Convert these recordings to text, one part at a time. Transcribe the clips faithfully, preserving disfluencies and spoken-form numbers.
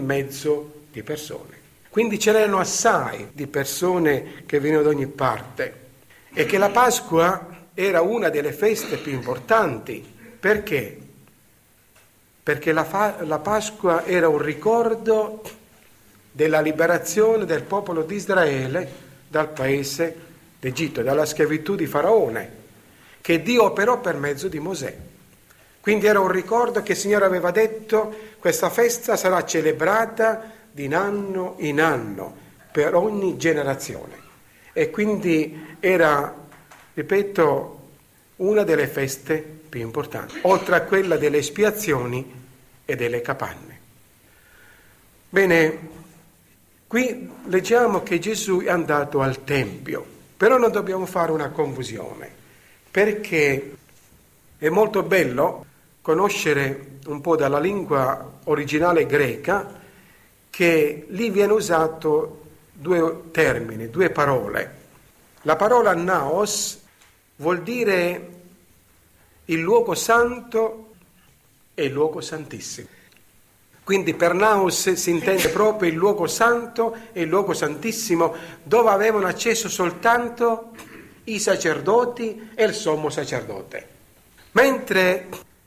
mezzo di persone. Quindi c'erano assai di persone che venivano da ogni parte e che la Pasqua era una delle feste più importanti. Perché? Perché la, fa- la Pasqua era un ricordo della liberazione del popolo di Israele dal paese d'Egitto, dalla schiavitù di Faraone, che Dio operò per mezzo di Mosè. Quindi era un ricordo che il Signore aveva detto: questa festa sarà celebrata di anno in anno, per ogni generazione. E quindi era, ripeto, una delle feste più importanti, oltre a quella delle espiazioni e delle capanne. Bene, qui leggiamo che Gesù è andato al Tempio, però non dobbiamo fare una confusione, perché è molto bello conoscere un po' dalla lingua originale greca che lì viene usato due termini, due parole. La parola naos vuol dire il luogo santo e il luogo santissimo. Quindi per naos si intende proprio il luogo santo e il luogo santissimo, dove avevano accesso soltanto i sacerdoti e il sommo sacerdote. Mentre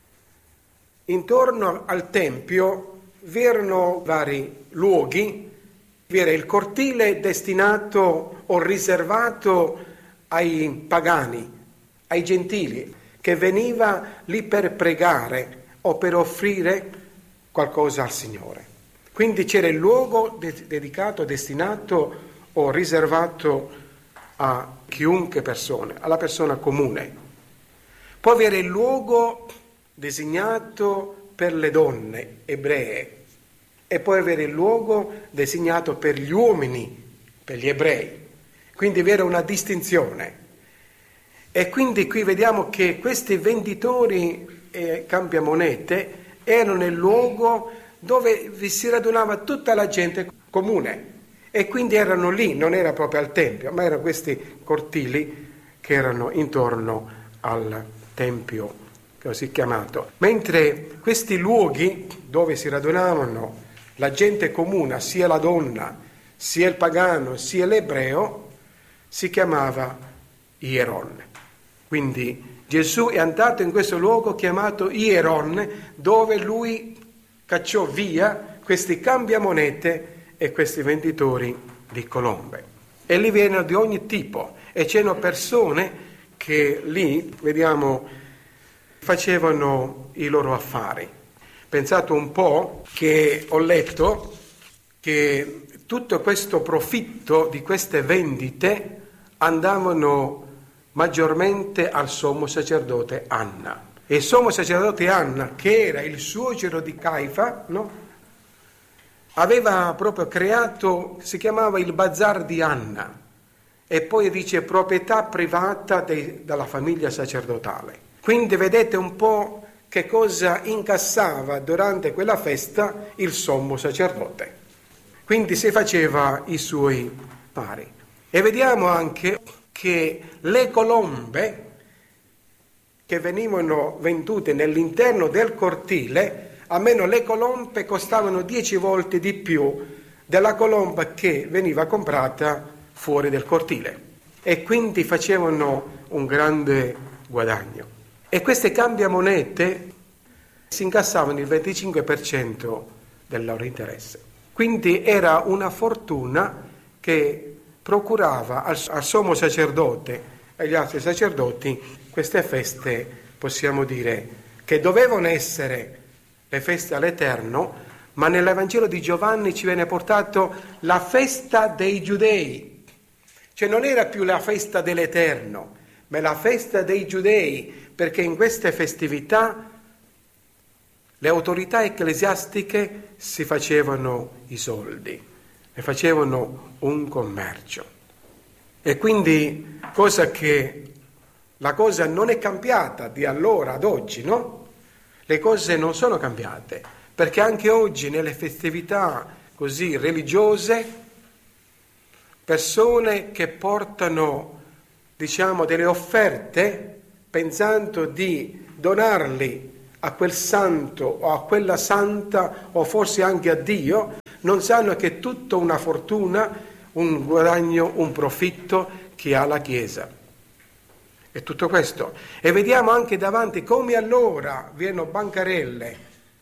intorno al Tempio vi erano vari luoghi, vi era il cortile destinato o riservato ai pagani, ai gentili, che veniva lì per pregare o per offrire qualcosa al Signore. Quindi c'era il luogo de- dedicato, destinato o riservato a chiunque persona, alla persona comune. Poi vi era il luogo designato per le donne ebree e poi avere il luogo designato per gli uomini, per gli ebrei. Quindi vi era una distinzione. E quindi qui vediamo che questi venditori e cambiamonete erano nel luogo dove vi si radunava tutta la gente comune e quindi erano lì, non era proprio al Tempio, ma erano questi cortili che erano intorno al Tempio così chiamato. Mentre questi luoghi dove si radunavano la gente comune, sia la donna, sia il pagano, sia l'ebreo, si chiamava Ieron. Quindi Gesù è andato in questo luogo chiamato Ieron, dove lui cacciò via questi cambiamonete e questi venditori di colombe. E lì vengono di ogni tipo e c'erano persone che lì, vediamo, facevano i loro affari. Pensate un po' che ho letto che tutto questo profitto di queste vendite andavano maggiormente al sommo sacerdote Anna. E il sommo sacerdote Anna, che era il suocero di Caifa, no? Aveva proprio creato, si chiamava il bazar di Anna, e poi dice proprietà privata de, della famiglia sacerdotale. Quindi vedete un po' che cosa incassava durante quella festa il sommo sacerdote. Quindi si faceva i suoi pari. E vediamo anche che le colombe che venivano vendute nell'interno del cortile, almeno le colombe costavano dieci volte di più della colomba che veniva comprata fuori del cortile. E quindi facevano un grande guadagno. E queste cambiamonete si incassavano il venticinque per cento del loro interesse. Quindi era una fortuna che procurava al, al sommo sacerdote e agli altri sacerdoti queste feste, possiamo dire, che dovevano essere le feste all'Eterno, ma nell'Evangelo di Giovanni ci viene portato la festa dei Giudei. Cioè non era più la festa dell'Eterno, ma la festa dei Giudei, perché in queste festività le autorità ecclesiastiche si facevano i soldi, ne facevano un commercio. E quindi cosa che la cosa non è cambiata di allora ad oggi, no? Le cose non sono cambiate, perché anche oggi nelle festività così religiose, persone che portano, diciamo, delle offerte pensando di donarli a quel santo o a quella santa o forse anche a Dio, non sanno che è tutta una fortuna, un guadagno, un profitto che ha la Chiesa. E tutto questo. E vediamo anche davanti come allora vi erano bancarelle,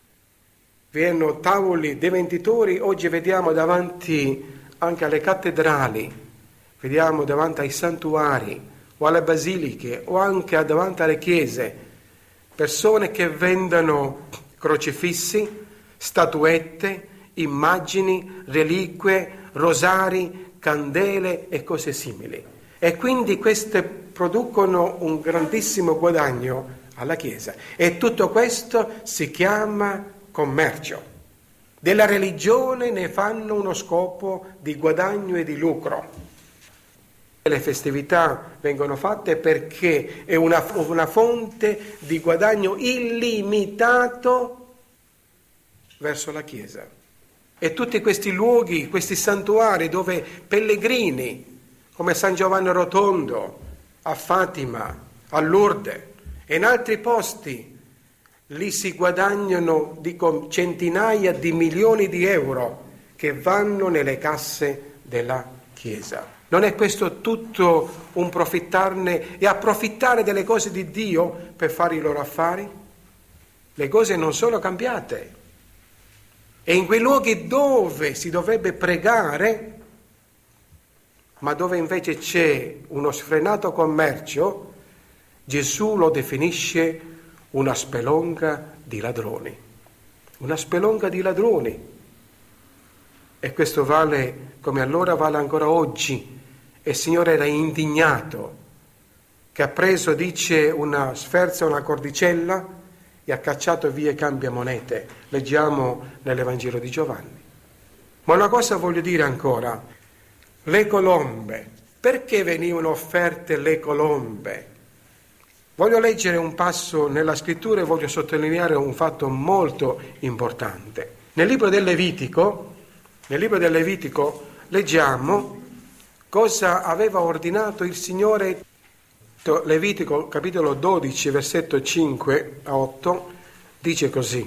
vi erano tavoli dei venditori, oggi vediamo davanti anche alle cattedrali, vediamo davanti ai santuari o alle basiliche o anche davanti alle chiese, persone che vendono crocifissi, statuette, immagini, reliquie, rosari, candele e cose simili. E quindi queste producono un grandissimo guadagno alla Chiesa. E tutto questo si chiama commercio. Della religione ne fanno uno scopo di guadagno e di lucro. Le festività vengono fatte perché è una, una fonte di guadagno illimitato verso la Chiesa. E tutti questi luoghi, questi santuari dove pellegrini come San Giovanni Rotondo, a Fatima, a Lourdes e in altri posti, lì si guadagnano, dico, centinaia di milioni di euro che vanno nelle casse della Chiesa. Non è questo tutto un profittarne e approfittare delle cose di Dio per fare i loro affari? Le cose non sono cambiate. E in quei luoghi dove si dovrebbe pregare, ma dove invece c'è uno sfrenato commercio, Gesù lo definisce una spelonca di ladroni. Una spelonca di ladroni. E questo vale come allora, vale ancora oggi. E il Signore era indignato, che ha preso, dice, una sferza, una cordicella e ha cacciato via i cambiamonete. Leggiamo nell'Evangelo di Giovanni. Ma una cosa voglio dire ancora. Le colombe. Perché venivano offerte le colombe? Voglio leggere un passo nella scrittura e voglio sottolineare un fatto molto importante. Nel libro del Levitico, nel libro del Levitico leggiamo cosa aveva ordinato il Signore. Levitico capitolo dodici, versetto cinque a otto, dice così.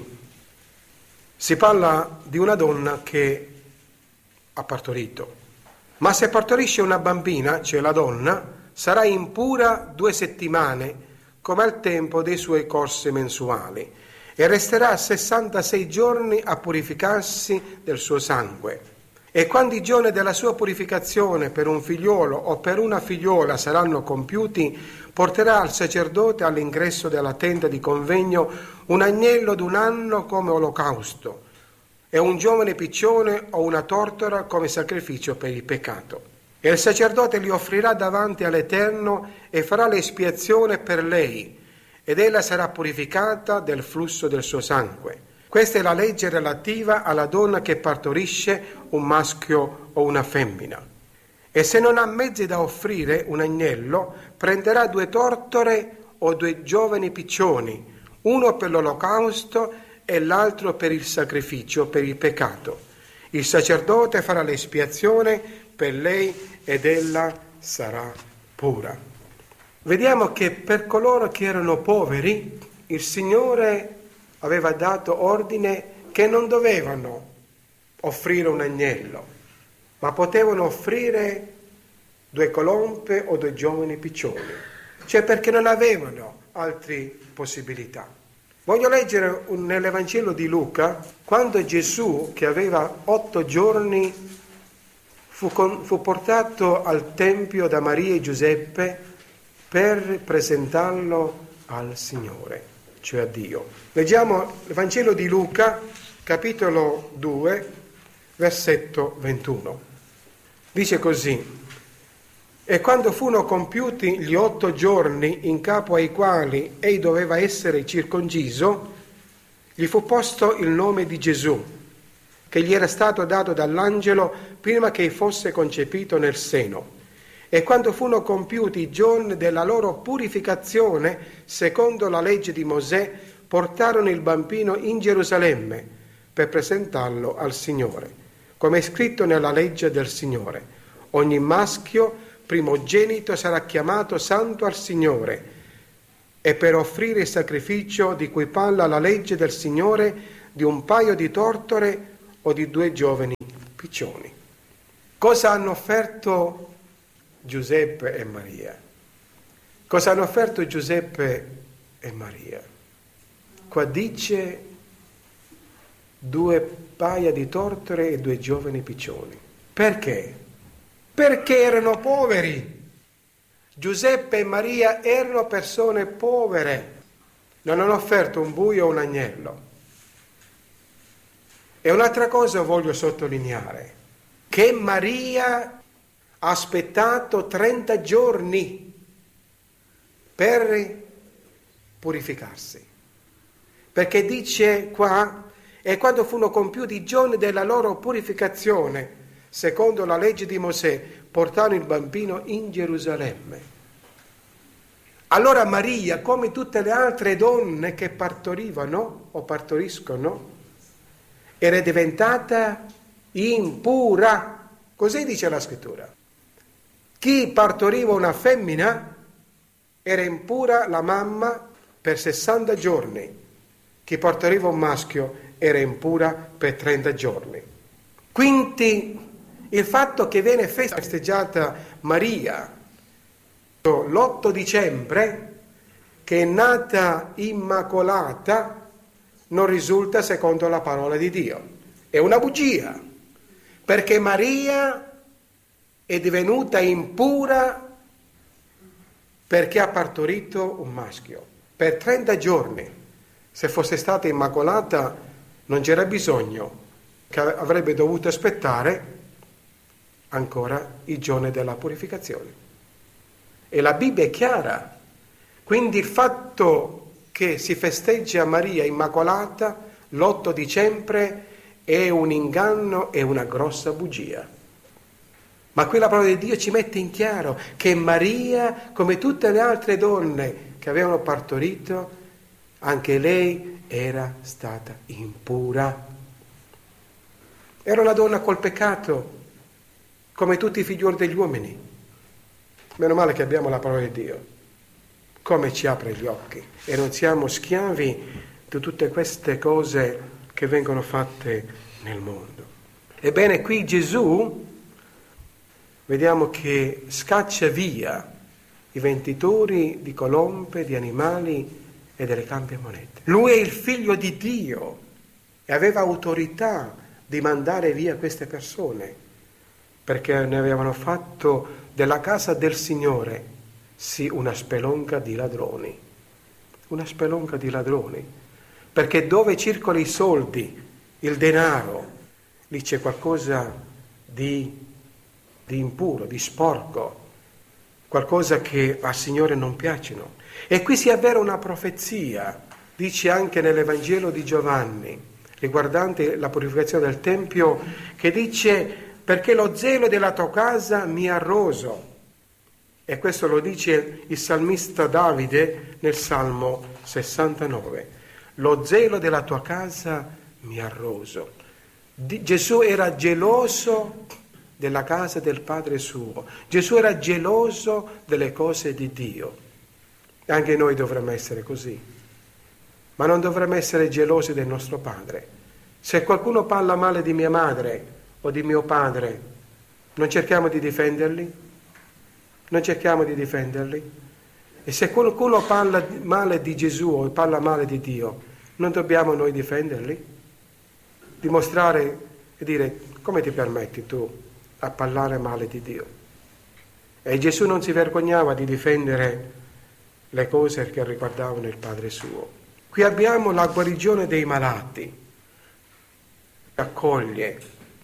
Si parla di una donna che ha partorito. Ma se partorisce una bambina, cioè la donna, sarà impura due settimane, come al tempo dei suoi corsi mensuali, e resterà sessantasei giorni a purificarsi del suo sangue. E quando i giorni della sua purificazione per un figliolo o per una figliola saranno compiuti, porterà al sacerdote all'ingresso della tenda di convegno un agnello d'un anno come olocausto, e un giovane piccione o una tortora come sacrificio per il peccato. E il sacerdote li offrirà davanti all'Eterno e farà l'espiazione per lei, ed ella sarà purificata del flusso del suo sangue. Questa è la legge relativa alla donna che partorisce un maschio o una femmina. E se non ha mezzi da offrire un agnello, prenderà due tortore o due giovani piccioni, uno per l'olocausto e l'altro per il sacrificio, per il peccato. Il sacerdote farà l'espiazione per lei ed ella sarà pura. Vediamo che per coloro che erano poveri, il Signore aveva dato ordine che non dovevano offrire un agnello, ma potevano offrire due colombe o due giovani piccioni, cioè perché non avevano altre possibilità. Voglio leggere nell'Evangelo di Luca, quando Gesù, che aveva otto giorni, fu, con, fu portato al Tempio da Maria e Giuseppe per presentarlo al Signore, cioè a Dio. Leggiamo l'Evangelo di Luca, capitolo due, versetto ventuno. Dice così: e quando furono compiuti gli otto giorni in capo ai quali ei doveva essere circonciso, gli fu posto il nome di Gesù, che gli era stato dato dall'angelo prima che fosse concepito nel seno. E quando furono compiuti i giorni della loro purificazione, secondo la legge di Mosè, portarono il bambino in Gerusalemme per presentarlo al Signore, come è scritto nella legge del Signore. Ogni maschio primogenito sarà chiamato santo al Signore, e per offrire il sacrificio di cui parla la legge del Signore, di un paio di tortore o di due giovani piccioni. Cosa hanno offerto Giuseppe e Maria? Cosa hanno offerto Giuseppe e Maria? Qua dice due paia di tortere e due giovani piccioni. Perché? Perché erano poveri. Giuseppe e Maria erano persone povere. Non hanno offerto un buio o un agnello. E un'altra cosa voglio sottolineare, che Maria ha aspettato trenta giorni per purificarsi. Perché dice qua, e quando furono compiuti i giorni della loro purificazione, secondo la legge di Mosè, portarono il bambino in Gerusalemme. Allora Maria, come tutte le altre donne che partorivano o partoriscono, era diventata impura. Così dice la scrittura. Chi partoriva una femmina era impura la mamma per sessanta giorni. Chi partoriva un maschio era impura per trenta giorni. Quindi il fatto che viene festeggiata Maria l'otto dicembre, che è nata immacolata, non risulta secondo la parola di Dio. È una bugia, perché Maria è divenuta impura perché ha partorito un maschio per trenta giorni. Se fosse stata immacolata non c'era bisogno, che avrebbe dovuto aspettare ancora i giorni della purificazione. E la Bibbia è chiara. Quindi il fatto che si festeggia Maria Immacolata l'otto dicembre è un inganno e una grossa bugia. Ma qui la parola di Dio ci mette in chiaro che Maria, come tutte le altre donne che avevano partorito, anche lei era stata impura. Era una donna col peccato, come tutti i figlioli degli uomini. Meno male che abbiamo la parola di Dio. Come ci apre gli occhi e non siamo schiavi di tutte queste cose che vengono fatte nel mondo. Ebbene, qui Gesù, vediamo che scaccia via i venditori di colombe, di animali e delle cambiamonete. Lui è il figlio di Dio e aveva autorità di mandare via queste persone, perché ne avevano fatto della casa del Signore sì, una spelonca di ladroni, una spelonca di ladroni, perché dove circolano i soldi, il denaro, lì c'è qualcosa di, di impuro, di sporco, qualcosa che al Signore non piacciono. E qui si avvera una profezia, dice anche nell'Evangelo di Giovanni, riguardante la purificazione del Tempio, che dice: perché lo zelo della tua casa mi ha roso. E questo lo dice il salmista Davide nel Salmo sessantanove. Lo zelo della tua casa mi ha roso. Di, Gesù era geloso della casa del Padre suo. Gesù era geloso delle cose di Dio. E anche noi dovremmo essere così. Ma non dovremmo essere gelosi del nostro Padre. Se qualcuno parla male di mia madre o di mio padre, non cerchiamo di difenderli? Non cerchiamo di difenderli? E se qualcuno parla male di Gesù o parla male di Dio, non dobbiamo noi difenderli? Dimostrare e dire: come ti permetti tu a parlare male di Dio? E Gesù non si vergognava di difendere le cose che riguardavano il Padre suo. Qui abbiamo la guarigione dei malati, accoglie,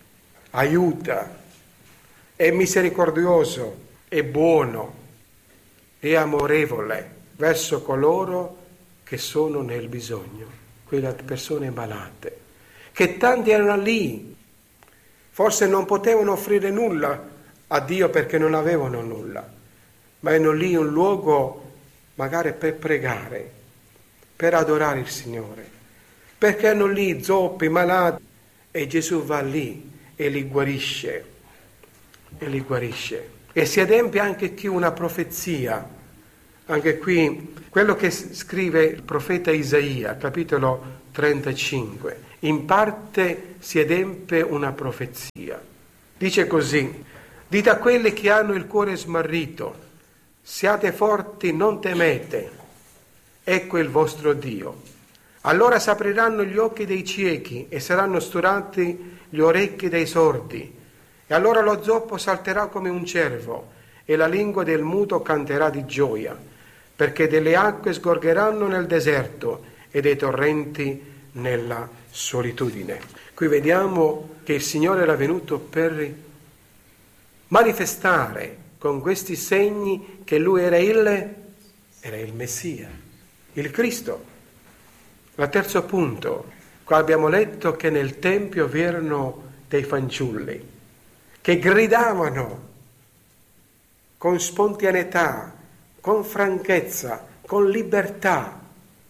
aiuta, è misericordioso, è buono, è amorevole verso coloro che sono nel bisogno, quelle persone malate, che tanti erano lì, forse non potevano offrire nulla a Dio perché non avevano nulla, ma erano lì un luogo magari per pregare, per adorare il Signore, perché erano lì zoppi, malati, e Gesù va lì e li guarisce, e li guarisce. E si adempie anche qui una profezia, anche qui quello che scrive il profeta Isaia, capitolo trentacinque. In parte si adempie una profezia. Dice così: dite a quelli che hanno il cuore smarrito, siate forti, non temete, ecco il vostro Dio. Allora si apriranno gli occhi dei ciechi e saranno sturati gli orecchi dei sordi. E allora lo zoppo salterà come un cervo e la lingua del muto canterà di gioia, perché delle acque sgorgeranno nel deserto e dei torrenti nella solitudine. Qui vediamo che il Signore era venuto per manifestare con questi segni che Lui era il, era il Messia, il Cristo. Al terzo punto, qua abbiamo letto che nel Tempio vi erano dei fanciulli che gridavano con spontaneità, con franchezza, con libertà: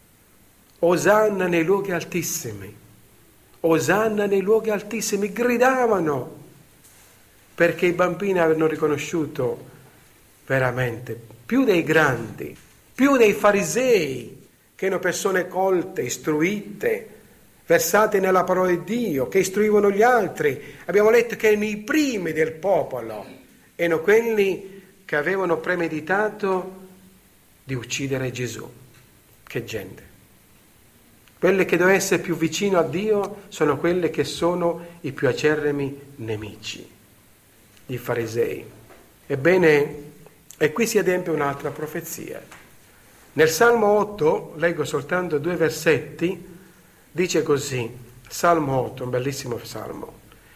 Osanna nei luoghi altissimi, Osanna nei luoghi altissimi, gridavano, perché i bambini avevano riconosciuto veramente, più dei grandi, più dei farisei, che erano persone colte, istruite, versate nella parola di Dio, che istruivano gli altri. Abbiamo letto che erano i primi del popolo, erano quelli che avevano premeditato di uccidere Gesù. Che gente! Quelle che devono essere più vicino a Dio sono quelle che sono i più acerrimi nemici, i farisei. Ebbene, e qui si adempie un'altra profezia. Nel Salmo otto, leggo soltanto due versetti, dice così, Salmo otto, un bellissimo salmo: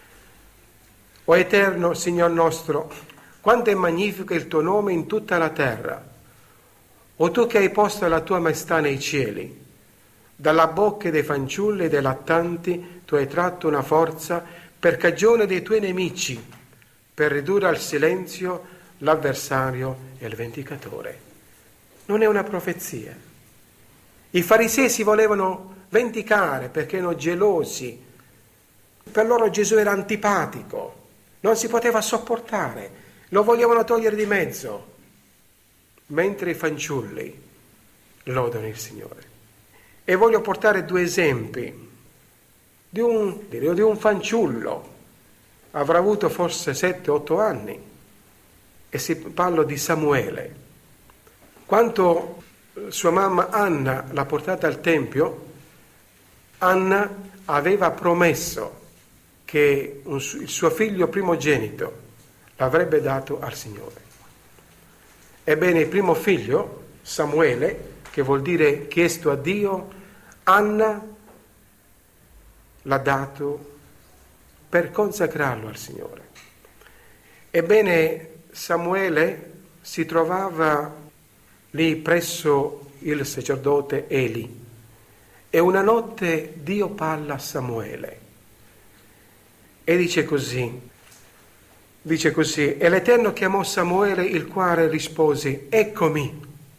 O Eterno, Signor nostro, quanto è magnifico il tuo nome in tutta la terra, o tu che hai posto la tua maestà nei cieli. Dalla bocca dei fanciulli e dei lattanti tu hai tratto una forza per cagione dei tuoi nemici, per ridurre al silenzio l'avversario e il vendicatore. Non è una profezia. I farisei si volevano vendicare perché erano gelosi. Per loro Gesù era antipatico, non si poteva sopportare, lo volevano togliere di mezzo, mentre i fanciulli lodano il Signore. E voglio portare due esempi di un, di un fanciullo, avrà avuto forse sette otto anni, e si parla di Samuele. Quando sua mamma Anna l'ha portata al Tempio, Anna aveva promesso che un, il suo figlio primogenito l'avrebbe dato al Signore. Ebbene, il primo figlio, Samuele, che vuol dire chiesto a Dio, Anna l'ha dato per consacrarlo al Signore. Ebbene, Samuele si trovava lì presso il sacerdote Eli, e una notte Dio parla a Samuele e dice così, dice così, e l'Eterno chiamò Samuele, il quale rispose: eccomi.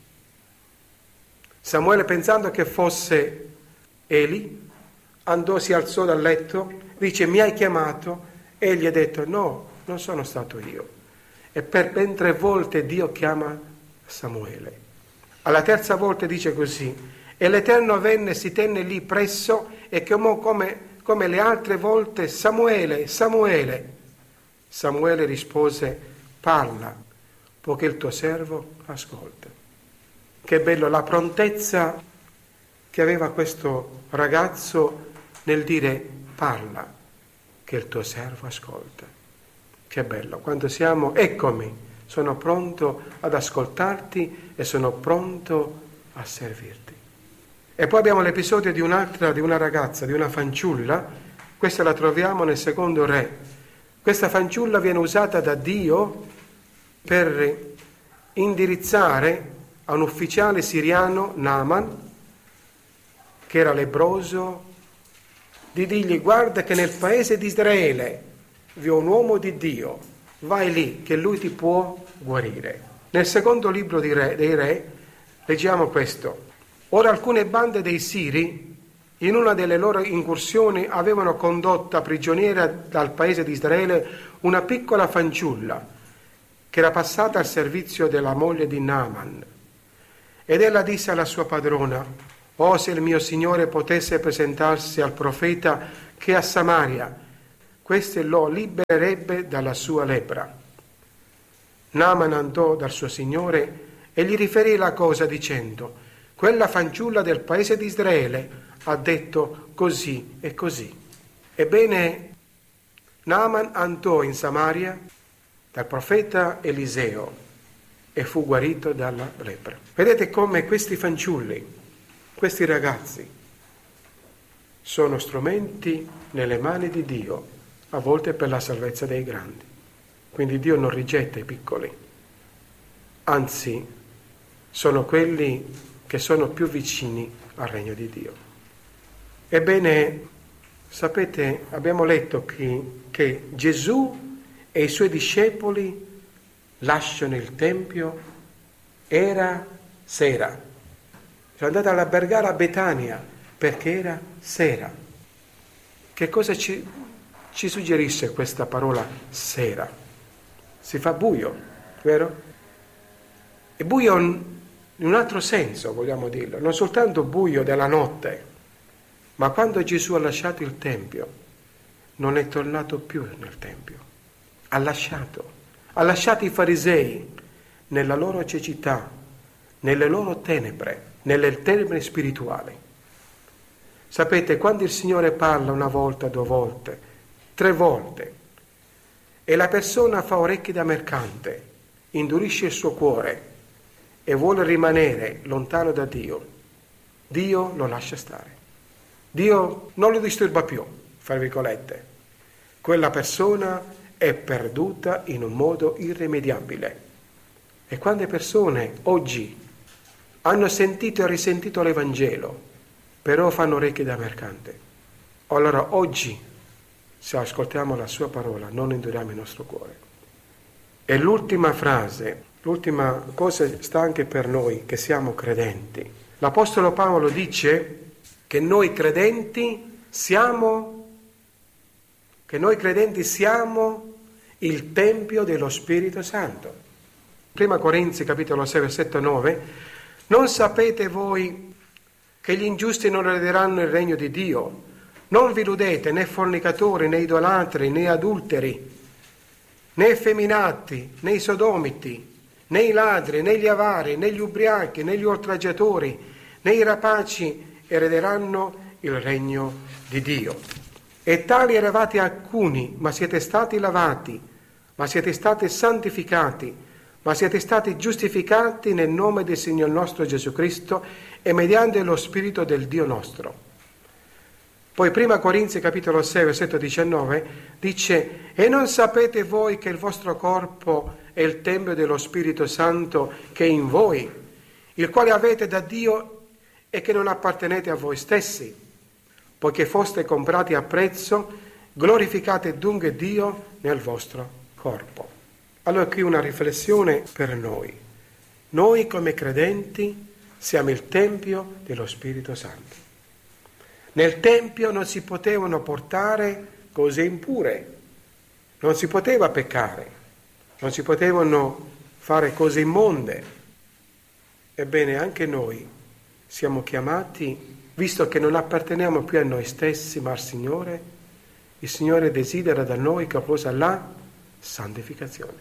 Samuele, pensando che fosse Eli, andò, si alzò dal letto, dice: mi hai chiamato? E gli ha detto: no, non sono stato io. E per ben tre volte Dio chiama Samuele. Alla terza volta dice così: e l'Eterno venne e si tenne lì presso e chiamò come, come le altre volte: Samuele, Samuele. Samuele rispose: parla, poiché il tuo servo ascolta. Che bello la prontezza che aveva questo ragazzo nel dire: parla, che il tuo servo ascolta. Che bello, quando siamo, eccomi, sono pronto ad ascoltarti e sono pronto a servirti. E poi abbiamo l'episodio di un'altra, di una ragazza, di una fanciulla. Questa la troviamo nel secondo Re. Questa fanciulla viene usata da Dio per indirizzare a un ufficiale siriano, Naaman, che era lebbroso, di dirgli: guarda che nel paese di Israele vi è un uomo di Dio, vai lì che lui ti può guarire. Nel secondo libro di re, dei Re leggiamo questo: ora alcune bande dei Siri in una delle loro incursioni avevano condotta prigioniera dal paese di Israele una piccola fanciulla che era passata al servizio della moglie di Naaman. Ed ella disse alla sua padrona: oh, se il mio signore potesse presentarsi al profeta che è a Samaria, questo lo libererebbe dalla sua lepra. Naaman andò dal suo signore e gli riferì la cosa dicendo: quella fanciulla del paese di Israele ha detto così e così. Ebbene, Naaman andò in Samaria dal profeta Eliseo e fu guarito dalla lepra. Vedete come questi fanciulli, questi ragazzi, sono strumenti nelle mani di Dio, a volte per la salvezza dei grandi. Quindi Dio non rigetta i piccoli, anzi sono quelli che sono più vicini al regno di Dio. Ebbene, sapete, abbiamo letto che, che Gesù e i suoi discepoli lasciano il Tempio, era sera. Sono andati all'albergare a Betania perché era sera. Che cosa ci, ci suggerisce questa parola sera? Si fa buio, vero? E buio in un altro senso, vogliamo dirlo, non soltanto buio della notte, ma quando Gesù ha lasciato il Tempio, non è tornato più nel Tempio. Ha lasciato, ha lasciato i farisei nella loro cecità, nelle loro tenebre, nelle tenebre spirituali. Sapete, quando il Signore parla una volta, due volte, tre volte, e la persona fa orecchi da mercante, indurisce il suo cuore e vuole rimanere lontano da Dio, Dio lo lascia stare. Dio non lo disturba più, fra virgolette. Quella persona è perduta in un modo irrimediabile. E quante persone oggi hanno sentito e risentito l'Evangelo, però fanno orecchi da mercante. Allora oggi, se ascoltiamo la sua parola, non induriamo il nostro cuore. E l'ultima frase, l'ultima cosa sta anche per noi che siamo credenti. L'Apostolo Paolo dice che noi credenti siamo, che noi credenti siamo il Tempio dello Spirito Santo. Prima Corinzi capitolo sei versetto nove: non sapete voi che gli ingiusti non erederanno il regno di Dio? Non vi illudete, né fornicatori, né idolatri, né adulteri, né effeminati, né i sodomiti, né i ladri, né gli avari, né gli ubriachi, né gli oltraggiatori, né i rapaci erederanno il regno di Dio. E tali eravate alcuni, ma siete stati lavati, ma siete stati santificati, ma siete stati giustificati nel nome del Signore nostro Gesù Cristo e mediante lo Spirito del Dio nostro. Poi prima Corinzi capitolo sei versetto diciannove dice: e non sapete voi che il vostro corpo è il Tempio dello Spirito Santo che è in voi, il quale avete da Dio e che non appartenete a voi stessi, poiché foste comprati a prezzo, glorificate dunque Dio nel vostro corpo. Allora qui una riflessione per noi. Noi come credenti siamo il Tempio dello Spirito Santo. Nel Tempio non si potevano portare cose impure, non si poteva peccare, non si potevano fare cose immonde. Ebbene, anche noi siamo chiamati, visto che non apparteniamo più a noi stessi, ma al Signore, il Signore desidera da noi che cosa? La santificazione.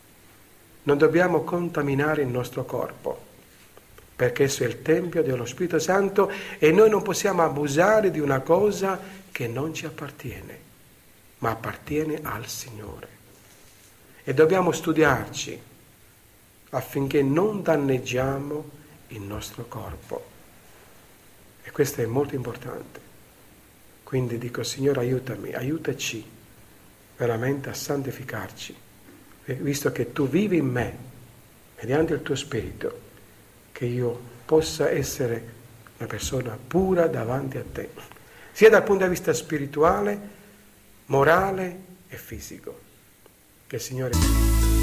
Non dobbiamo contaminare il nostro corpo, perché esso è il Tempio dello Spirito Santo e noi non possiamo abusare di una cosa che non ci appartiene, ma appartiene al Signore. E dobbiamo studiarci affinché non danneggiamo il nostro corpo. E questo è molto importante. Quindi dico: Signore, aiutami, aiutaci veramente a santificarci, visto che Tu vivi in me, mediante il Tuo Spirito, che io possa essere una persona pura davanti a Te, sia dal punto di vista spirituale, morale e fisico. Che il Signore